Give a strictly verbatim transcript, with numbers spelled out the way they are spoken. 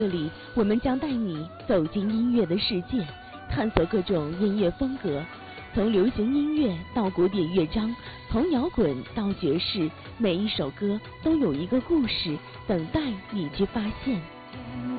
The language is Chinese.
这里我们将带你走进音乐的世界，探索各种音乐风格，从流行音乐到古典乐章，从摇滚到爵士，每一首歌都有一个故事等待你去发现。